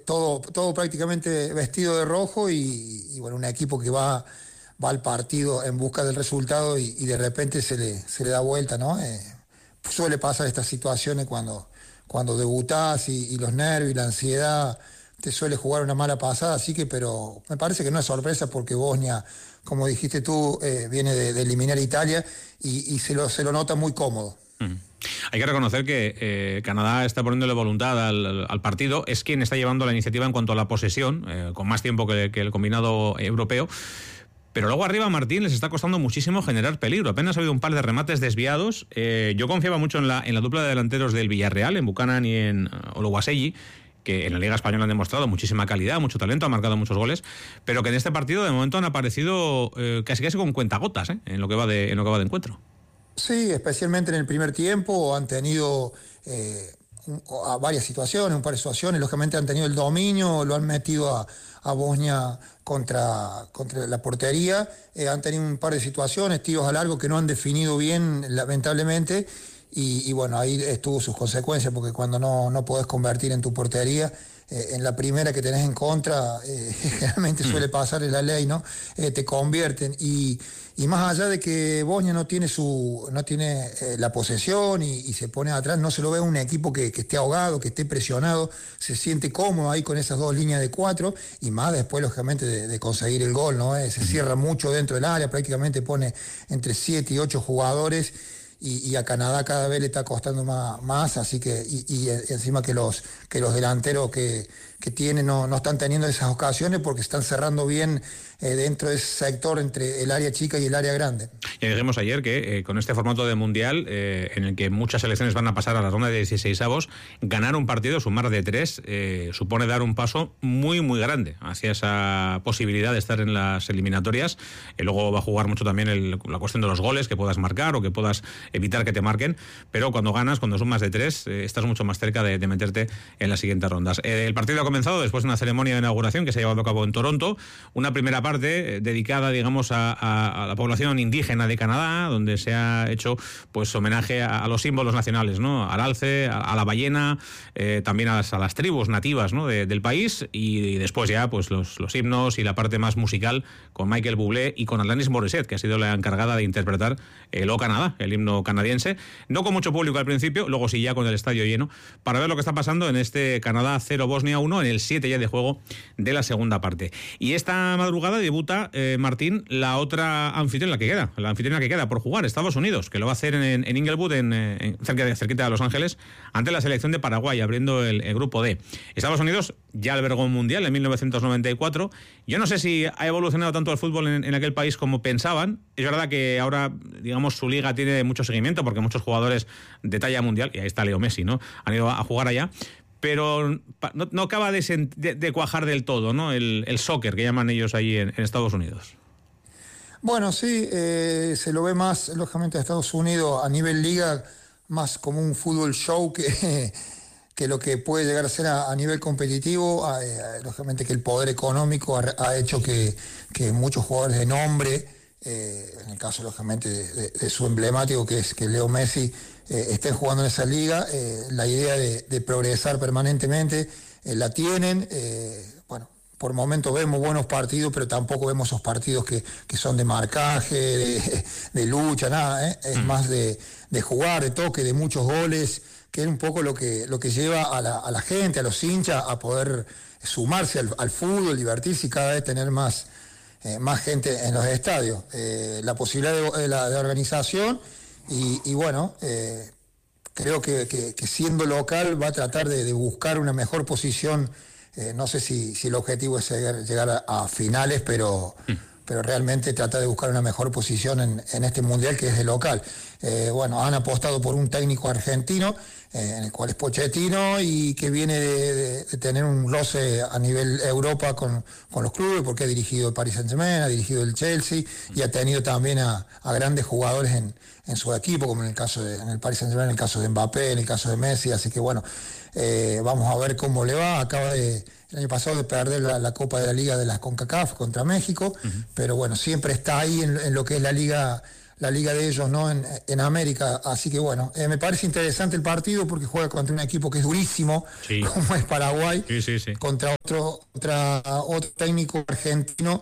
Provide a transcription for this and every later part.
todo prácticamente vestido de rojo y bueno, un equipo que va al partido en busca del resultado y de repente se le da vuelta, ¿no? Suele pasar estas situaciones cuando debutás y los nervios y la ansiedad te suele jugar una mala pasada, así que, pero me parece que no es sorpresa porque Bosnia, como dijiste tú, viene de eliminar a Italia y se lo nota muy cómodo. Hay que reconocer que Canadá está poniéndole voluntad al partido, es quien está llevando la iniciativa en cuanto a la posesión, con más tiempo que el combinado europeo. Pero luego arriba, Martín, les está costando muchísimo generar peligro. Apenas ha habido un par de remates desviados. Yo confiaba mucho en la dupla de delanteros del Villarreal, en Buchanan y en Oluwaseyi, que en la Liga Española han demostrado muchísima calidad, mucho talento, han marcado muchos goles, pero que en este partido de momento han aparecido casi con cuentagotas, en lo que va de encuentro. Sí, especialmente en el primer tiempo han tenido varias situaciones, un par de situaciones, lógicamente han tenido el dominio, lo han metido a Bosnia contra la portería, han tenido un par de situaciones, tiros a largo que no han definido bien, lamentablemente, y bueno, ahí estuvo sus consecuencias, porque cuando no podés convertir en tu portería, en la primera que tenés en contra, generalmente suele pasar en la ley, ¿no? Te convierten y más allá de que Bosnia no tiene la posesión y se pone atrás, no se lo ve un equipo que esté ahogado, que esté presionado, se siente cómodo ahí con esas dos líneas de 4 y más después, lógicamente, de conseguir el gol, ¿no? Se cierra mucho dentro del área, prácticamente pone entre 7 y 8 jugadores. Y a Canadá cada vez le está costando más, así que y encima que los delanteros que tienen no están teniendo esas ocasiones porque están cerrando bien dentro de ese sector entre el área chica y el área grande. Ya dijimos ayer que con este formato de mundial en el que muchas selecciones van a pasar a la ronda de 16avos, ganar un partido, sumar de 3, supone dar un paso muy muy grande hacia esa posibilidad de estar en las eliminatorias. Luego va a jugar mucho también la cuestión de los goles que puedas marcar o que puedas evitar que te marquen, pero cuando ganas, cuando sumas de 3, estás mucho más cerca de meterte en las siguientes rondas. El partido ha comenzado después de una ceremonia de inauguración que se ha llevado a cabo en Toronto, una primera parte dedicada, digamos, a la población indígena de Canadá, donde se ha hecho pues homenaje a los símbolos nacionales, ¿no? Al alce, a la ballena, también a las tribus nativas, ¿no? del país, y después ya pues los himnos y la parte más musical con Michael Bublé y con Alanis Morissette, que ha sido la encargada de interpretar el O Canadá, el himno canadiense, no con mucho público al principio, luego sí ya con el estadio lleno, para ver lo que está pasando en este Canadá 0 Bosnia 1, en el 7 ya de juego de la segunda parte. Y esta madrugada debuta, Martín, la otra anfitriona que queda por jugar, Estados Unidos, que lo va a hacer en Inglewood, cerquita de Los Ángeles, ante la selección de Paraguay, abriendo el grupo D. Estados Unidos ya albergó un mundial en 1994. Yo no sé si ha evolucionado tanto el fútbol en aquel país como pensaban. Es verdad que ahora, digamos, su liga tiene mucho seguimiento porque muchos jugadores de talla mundial, y ahí está Leo Messi, ¿no?, han ido a jugar allá, pero no acaba de cuajar del todo, ¿no?, el soccer que llaman ellos ahí en Estados Unidos. Bueno, sí, se lo ve más, lógicamente, a Estados Unidos a nivel liga, más como un fútbol show que lo que puede llegar a ser a nivel competitivo. Lógicamente que el poder económico ha hecho que muchos jugadores de nombre, en el caso, lógicamente, de su emblemático, que es que Leo Messi, estén jugando en esa liga. La idea de progresar permanentemente la tienen. Bueno, por momentos vemos buenos partidos, pero tampoco vemos esos partidos que son de marcaje, de lucha, nada, ¿eh? Es más de jugar, de toque, de muchos goles, que es un poco lo que lleva a la gente, a los hinchas, a poder sumarse al fútbol, divertirse y cada vez tener más gente en los estadios. La posibilidad de organización y bueno, creo que siendo local va a tratar de buscar una mejor posición. No sé si el objetivo es llegar a finales, pero realmente trata de buscar una mejor posición en este mundial que es de local. Bueno, han apostado por un técnico argentino, en el cual es Pochettino, y que viene de tener un roce a nivel Europa con los clubes, porque ha dirigido el Paris Saint-Germain, ha dirigido el Chelsea, y ha tenido también a grandes jugadores en su equipo, como en el Paris Saint-Germain, en el caso de Mbappé, en el caso de Messi. Así que bueno, vamos a ver cómo le va. Acaba el año pasado de perder la Copa de la Liga de las CONCACAF contra México, pero bueno, siempre está ahí en lo que es la Liga la liga de ellos, ¿no? En América. Así que bueno, me parece interesante el partido porque juega contra un equipo que es durísimo, sí, como es Paraguay, sí. contra otro técnico argentino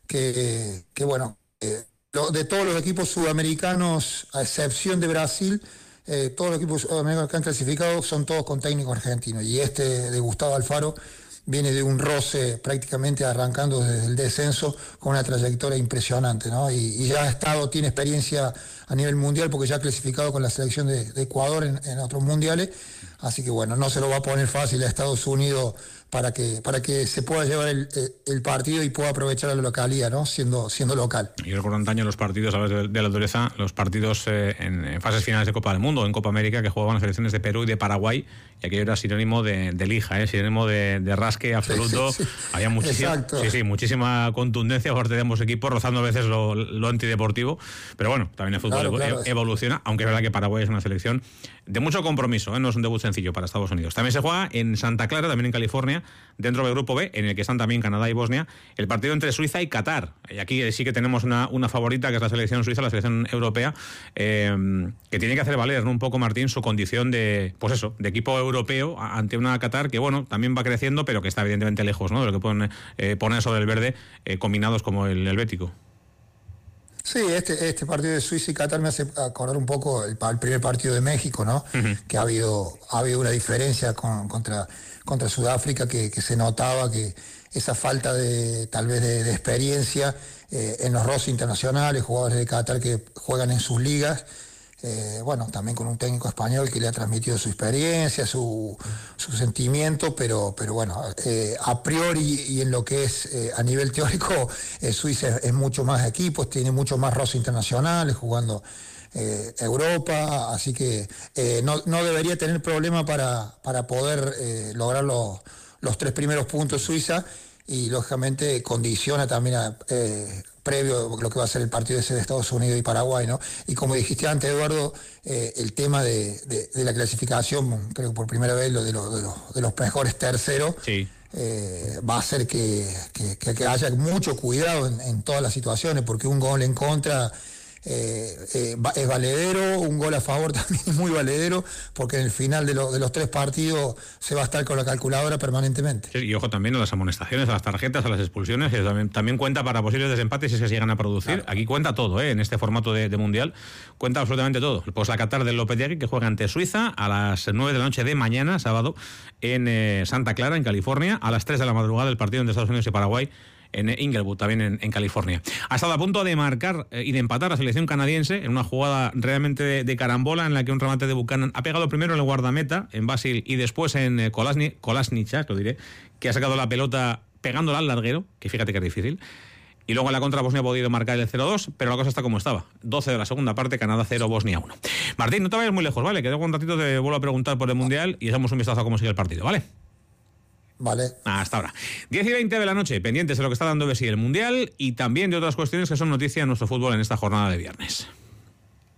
que bueno, de todos los equipos sudamericanos, a excepción de Brasil, todos los equipos sudamericanos que han clasificado son todos con técnico argentino. Y este de Gustavo Alfaro viene de un roce prácticamente arrancando desde el descenso con una trayectoria impresionante, ¿no? Y ya tiene experiencia a nivel mundial porque ya ha clasificado con la selección de Ecuador en otros mundiales, así que bueno, no se lo va a poner fácil a Estados Unidos para que se pueda llevar el partido y pueda aprovechar la localidad, ¿no? Siendo local. Y recuerdo antaño los partidos, a veces de la dureza, los partidos en fases finales de Copa del Mundo, en Copa América, que jugaban las selecciones de Perú y de Paraguay, y aquello era sinónimo de lija, sinónimo de rasque absoluto. Sí. Había muchísima contundencia por parte de ambos equipos, rozando a veces lo antideportivo, pero bueno, también el fútbol evoluciona, aunque es verdad que Paraguay es una selección de mucho compromiso, no es un debut sencillo para Estados Unidos. También se juega en Santa Clara, también en California, dentro del grupo B, en el que están también Canadá y Bosnia, el partido entre Suiza y Qatar. Y aquí sí que tenemos una favorita, que es la selección suiza, la selección europea, que tiene que hacer valer, ¿no?, un poco, Martín, su condición de equipo europeo ante una Qatar que, bueno, también va creciendo, pero que está evidentemente lejos, ¿no?, de lo que pueden poner sobre el verde combinados como el bético. Sí, este partido de Suiza y Qatar me hace acordar un poco el primer partido de México, ¿no? Uh-huh. Que ha habido una diferencia contra Sudáfrica, que se notaba que esa falta tal vez de experiencia en los roces internacionales, jugadores de Qatar que juegan en sus ligas, bueno, también con un técnico español que le ha transmitido su experiencia, su sentimiento, pero bueno, a priori y en lo que es a nivel teórico, Suiza es mucho más equipos, tiene mucho más roces internacionales, jugando Europa, así que no debería tener problema para poder lograr los 3 primeros puntos Suiza, y lógicamente condiciona también previo lo que va a ser el partido ese de Estados Unidos y Paraguay, ¿no? Y como dijiste antes, Eduardo, el tema de la clasificación, creo que por primera vez de los mejores terceros, sí. Va a hacer que haya mucho cuidado en todas las situaciones, porque un gol en contra es valedero, un gol a favor también es muy valedero, porque en el final de los 3 partidos se va a estar con la calculadora permanentemente. Sí, y ojo también a las amonestaciones, a las tarjetas, a las expulsiones, que también cuenta para posibles desempates si se llegan a producir. Claro. Aquí cuenta todo, en este formato de Mundial, cuenta absolutamente todo. Pues la Qatar del Lopetegui, que juega ante Suiza a las 9 de la noche de mañana, sábado, en Santa Clara, en California, a las 3 de la madrugada el partido entre Estados Unidos y Paraguay, en Inglewood, también en California. Ha estado a punto de marcar y de empatar la selección canadiense en una jugada realmente de carambola, en la que un remate de Buchanan ha pegado primero en el guardameta, en Basil, y después en Kolasinac, lo diré, que ha sacado la pelota pegándola al larguero, que fíjate que es difícil. Y luego en la contra Bosnia ha podido marcar el 0-2, pero la cosa está como estaba. 12 de la segunda parte, Canadá 0, Bosnia 1. Martín, no te vayas muy lejos, ¿vale? Que luego un ratito te vuelvo a preguntar por el Mundial y echamos un vistazo a cómo sigue el partido, ¿vale? Vale. Hasta ahora. 10 y 20 de la noche, pendientes de lo que está dando de sí el Mundial y también de otras cuestiones que son noticia en nuestro fútbol en esta jornada de viernes.